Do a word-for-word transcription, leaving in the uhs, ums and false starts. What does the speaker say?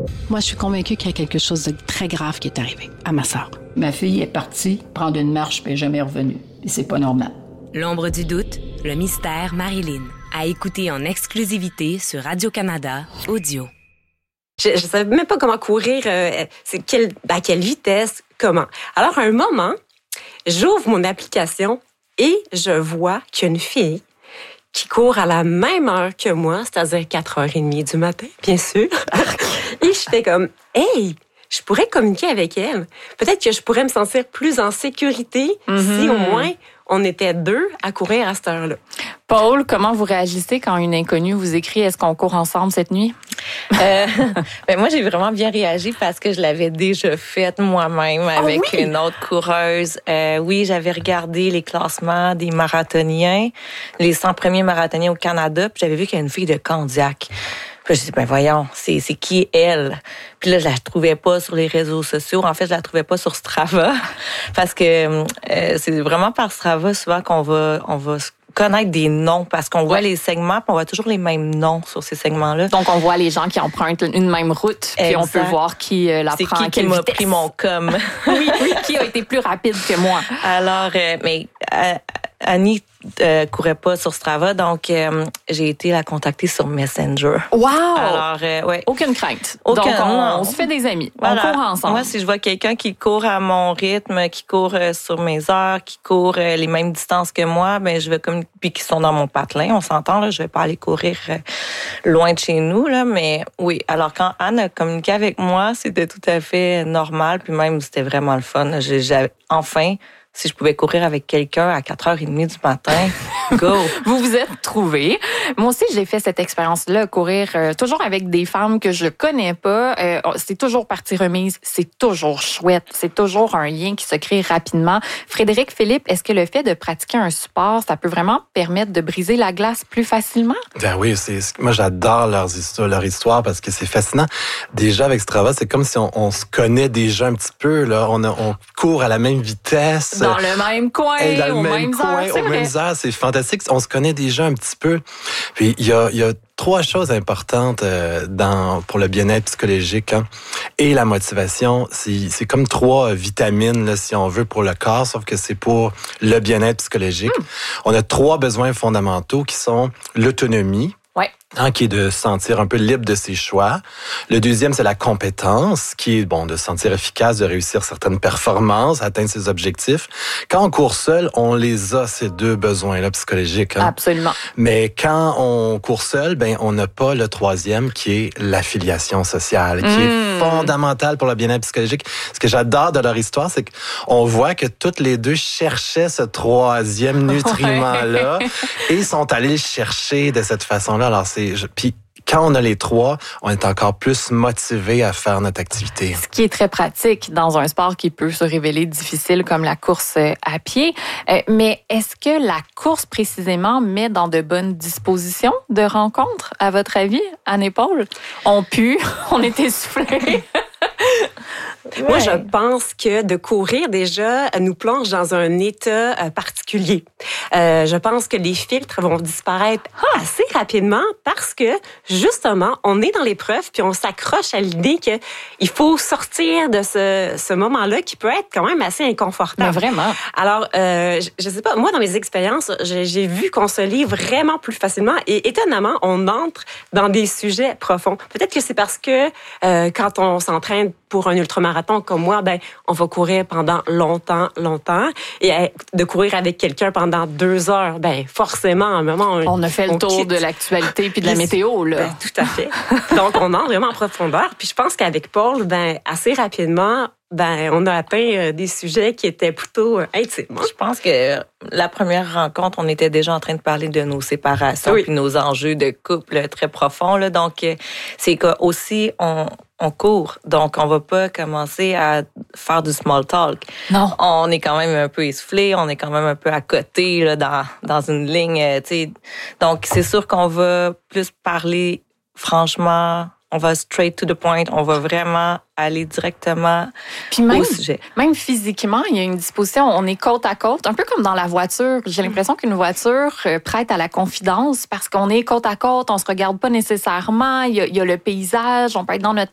Moi, je suis convaincue qu'il y a quelque chose de très grave qui est arrivé à ma sœur. Ma fille est partie prendre une marche puis elle n'est jamais revenue. Et c'est pas normal. L'ombre du doute, le mystère Marilyn. À écouter en exclusivité sur Radio-Canada Audio. Je ne savais même pas comment courir, euh, c'est quel, à quelle vitesse, comment. Alors, à un moment, j'ouvre mon application et je vois qu'il y a une fille qui court à la même heure que moi, c'est-à-dire quatre heures trente du matin, bien sûr. Et je fais comme, hey, je pourrais communiquer avec elle. Peut-être que je pourrais me sentir plus en sécurité mm-hmm. si au moins on était deux à courir à cette heure-là. Paul, comment vous réagissez quand une inconnue vous écrit « Est-ce qu'on court ensemble cette nuit? » euh, ben moi, j'ai vraiment bien réagi parce que je l'avais déjà faite moi-même avec oh oui? une autre coureuse. Euh, oui, j'avais regardé les classements des marathoniens, les cent premiers marathoniens au Canada, puis j'avais vu qu'il y a une fille de Candiac. Puis je dis, ben voyons, c'est, c'est qui elle? Puis là, je la trouvais pas sur les réseaux sociaux. En fait, je la trouvais pas sur Strava. Parce que euh, c'est vraiment par Strava souvent qu'on va, on va connaître des noms. Parce qu'on voit ouais. les segments, puis on voit toujours les mêmes noms sur ces segments-là. Donc, on voit les gens qui empruntent une même route, puis exact. On peut voir qui euh, la c'est prend qui à quelle qui m'a vitesse. Pris mon com. oui, oui, qui a été plus rapide que moi. Alors, euh, mais euh, Annie euh, courait pas sur Strava, donc euh, j'ai été la contacter sur Messenger. Wow! Alors, euh, ouais. Aucune crainte. Aucun, donc, on, non. on se fait des amis. Voilà. On court ensemble. Moi, si je vois quelqu'un qui court à mon rythme, qui court euh, sur mes heures, qui court euh, les mêmes distances que moi, ben je vais comme puis qui sont dans mon patelin, on s'entend là, je vais pas aller courir euh, loin de chez nous là, mais oui. Alors quand Anne a communiqué avec moi, c'était tout à fait normal, puis même c'était vraiment le fun. J'ai, j'ai enfin si je pouvais courir avec quelqu'un à quatre heures trente du matin, go! Vous vous êtes trouvés. Moi aussi, j'ai fait cette expérience-là, courir euh, toujours avec des femmes que je connais pas. Euh, c'est toujours partie remise, c'est toujours chouette, c'est toujours un lien qui se crée rapidement. Frédéric Philippe, est-ce que le fait de pratiquer un sport, ça peut vraiment permettre de briser la glace plus facilement? Ben oui, c'est, moi j'adore leurs histoires, leur histoire parce que c'est fascinant. Déjà avec Strava, c'est comme si on, on se connaît déjà un petit peu. Là, on, a, on court à la même vitesse. Dans le même coin, et dans le aux même mêmes coin, heures, c'est aux vrai. mêmes heures, c'est fantastique. On se connaît déjà un petit peu. Puis il y a, il y a trois choses importantes euh, dans pour le bien-être psychologique hein, et la motivation. C'est, c'est comme trois vitamines là, si on veut pour le corps, sauf que c'est pour le bien-être psychologique. Hmm. On a trois besoins fondamentaux qui sont l'autonomie. Ouais. Hein, qui est de se sentir un peu libre de ses choix. Le deuxième, c'est la compétence, qui est bon de se sentir efficace, de réussir certaines performances, atteindre ses objectifs. Quand on court seul, on les a, ces deux besoins-là psychologiques. Hein. Absolument. Mais quand on court seul, ben on n'a pas le troisième, qui est l'affiliation sociale, qui mmh. est fondamentale pour le bien-être psychologique. Ce que j'adore de leur histoire, c'est qu'on voit que toutes les deux cherchaient ce troisième nutriment-là ouais. et sont allés le chercher de cette façon-là. Alors, c'est Je, puis quand on a les trois, on est encore plus motivé à faire notre activité. Ce qui est très pratique dans un sport qui peut se révéler difficile comme la course à pied. Euh, mais est-ce que la course précisément met dans de bonnes dispositions de rencontres, à votre avis, Anne et Paul? On pue, on est essoufflés. Ouais. Moi, je pense que de courir, déjà, nous plonge dans un état particulier. Euh, je pense que les filtres vont disparaître ah. assez rapidement parce que, justement, on est dans l'épreuve puis on s'accroche à l'idée qu'il faut sortir de ce, ce moment-là qui peut être quand même assez inconfortable. Mais vraiment. Alors, euh, je, je sais pas, moi, dans mes expériences, j'ai, j'ai vu qu'on se lit vraiment plus facilement et, étonnamment, on entre dans des sujets profonds. Peut-être que c'est parce que euh, quand on s'entraîne pour un ultramarathon comme moi, ben on va courir pendant longtemps, longtemps. Et de courir avec quelqu'un pendant deux heures, ben forcément, à un moment... On, on a fait le tour quitte. de l'actualité puis de la météo, là. Ben, tout à fait. Donc, on entre vraiment en profondeur. Puis je pense qu'avec Paul, ben assez rapidement, ben on a atteint des sujets qui étaient plutôt intimes. Je pense que la première rencontre, on était déjà en train de parler de nos séparations oui. puis nos enjeux de couple très profonds. Là. Donc, c'est qu'aussi, on... on court, donc on va pas commencer à faire du small talk. Non. On est quand même un peu essoufflé, on est quand même un peu à côté là, dans dans une ligne, tu sais. Donc c'est sûr qu'on va plus parler franchement, on va straight to the point, on va vraiment aller directement Puis même, au sujet. Même physiquement, il y a une disposition, on est côte à côte, un peu comme dans la voiture. J'ai l'impression qu'une voiture prête à la confidence parce qu'on est côte à côte, on se regarde pas nécessairement, il y a, il y a le paysage, on peut être dans notre